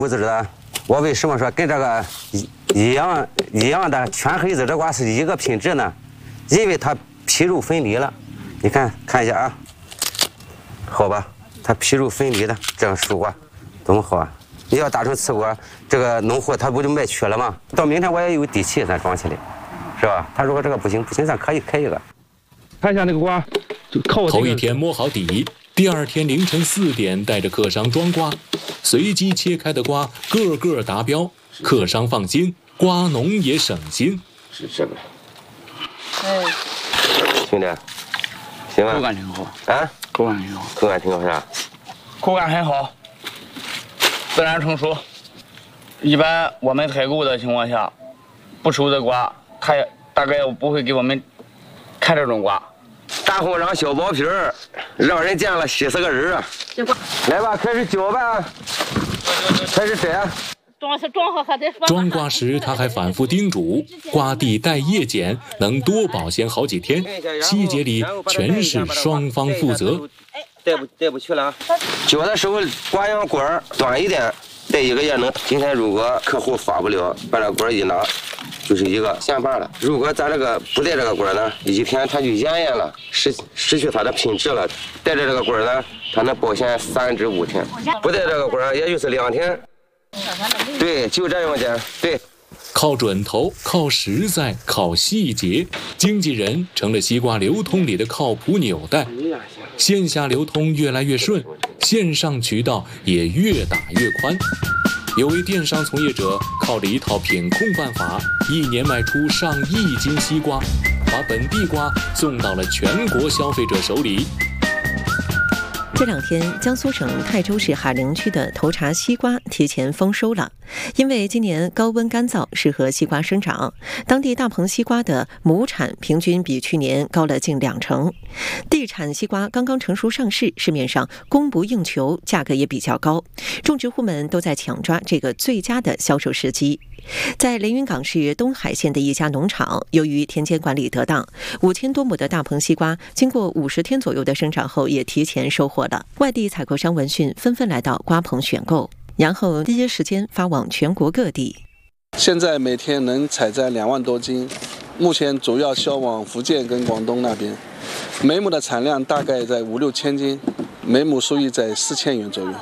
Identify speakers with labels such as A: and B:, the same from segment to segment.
A: 胡子的，我为什么说跟这个一样的全黑子这瓜是一个品质呢？因为它皮肉分离了。你看一下啊，好吧，它皮肉分离的这样熟瓜多么好啊！你要打成瓷瓜，这个农户他不就卖缺了吗？到明天我也有底气咱装起来，是吧？他如果这个不行，咱可以开一个。
B: 看一下那个瓜，
C: 头一天摸好底，第二天凌晨4点带着客商装瓜，随机切开的瓜个个达标，客商放心，瓜农也省心。
A: 是这个。哎，兄弟，行吧？
D: 口感挺好
A: 啊，
D: 口感挺好，
A: 口感挺好是吧？
D: 口感很好，自然成熟。一般我们采购的情况下，不熟的瓜，他也大概不会给我们开这种瓜。
A: 大红瓤小薄皮儿，让人见了喜死个人啊！来吧，开始搅吧，开始摘。
C: 装瓜时，他还反复叮嘱瓜蒂带叶剪，能多保鲜好几天。细节里全是双方负责。
A: 带不去了啊！搅的时候瓜秧管短一点，带1个月能。今天如果客户发不了，把这管一拿，就是一个线把了。如果咱这个不带这个管呢，1天它就烟了，失去它的品质了。带着这个管呢，它能保鲜3至5天；不带这个管，也就是2天。对，就这样的。对，
C: 靠准头，靠实在，靠细节，经纪人成了西瓜流通里的靠谱纽带。线下流通越来越顺，线上渠道也越打越宽。有位电商从业者靠着一套品控办法，1年卖出上亿斤西瓜，把本地瓜送到了全国消费者手里。
E: 这2天，江苏省泰州市海陵区的头茬西瓜提前丰收了。因为今年高温干燥，适合西瓜生长，当地大棚西瓜的亩产平均比去年高了近2成。地产西瓜刚刚成熟上市，市面上供不应求，价格也比较高，种植户们都在抢抓这个最佳的销售时机。在连云港市东海县的一家农场，由于田间管理得当，5000多亩的大棚西瓜经过50天左右的生长后，也提前收获了。外地采购商闻讯纷纷来到瓜棚选购，然后第一时间发往全国各地。
F: 现在每天能采摘2万多斤，目前主要销往福建跟广东那边，每亩的产量大概在5、6千斤，每亩收益在4000元左右。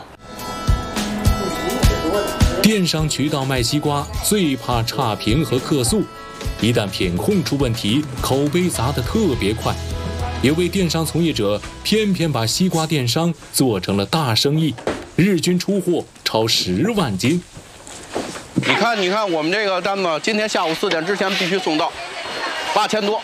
C: 电商渠道卖西瓜最怕差评和客诉，一旦品控出问题，口碑砸得特别快。有位电商从业者偏偏把西瓜电商做成了大生意，日均出货超10万斤。
G: 你看我们这个单子，今天下午4点之前必须送到，8000多。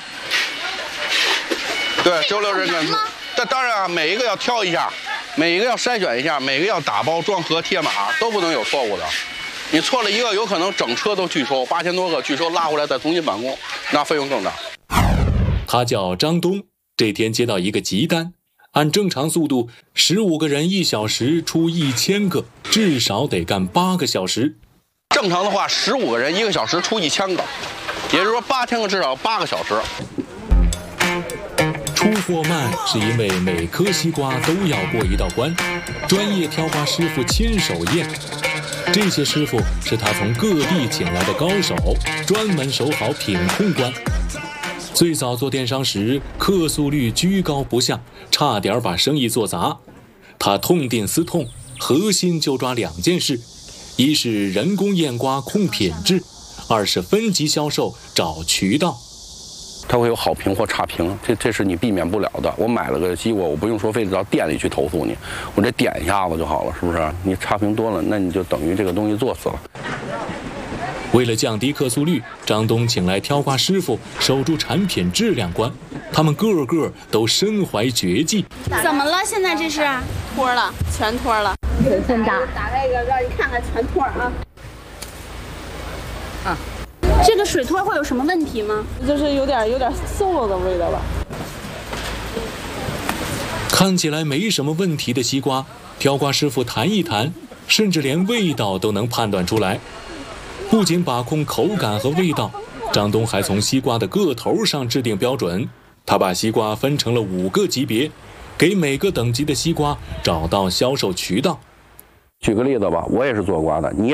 G: 对，周6日呢。这当然啊，每一个要挑一下，每一个要筛选一下，每个要打包装盒贴码，都不能有错误的。你错了一个，有可能整车都拒收，8000多个拒收，拉回来再重新办公，那费用更大。
C: 他叫张东，这天接到一个急单，按正常速度，15个人1小时出1000个，至少得干8个小时。
G: 正常的话，15个人1个小时出1000个，也就是说8000个至少8个小时。
C: 出货慢是因为每颗西瓜都要过一道关，专业挑瓜师傅亲手验。这些师傅是他从各地请来的高手，专门守好品控关。最早做电商时，客诉率居高不下，差点把生意做砸。他痛定思痛，核心就抓2件事：一是人工验瓜控品质，2是分级销售找渠道。
G: 它会有好评或差评，这是你避免不了的。我买了个西瓜，我不用说非得到店里去投诉你，我这点一下子就好了，是不是？你差评多了，那你就等于这个东西做死了。
C: 为了降低客诉率，张东请来挑瓜师傅守住产品质量关，他们个个都身怀绝技。
H: 怎么了？现在这是脱了，全脱了。真大！打开一个，让你看看全脱啊！啊。这个水脱会有什么问题吗？
I: 就是有点馊了的味道吧。
C: 看起来没什么问题的西瓜，挑瓜师傅谈一谈，甚至连味道都能判断出来。不仅把控口感和味道，张东还从西瓜的个头上制定标准。他把西瓜分成了5个级别，给每个等级的西瓜找到销售渠道。
G: 举个例子吧，我也是做瓜的，你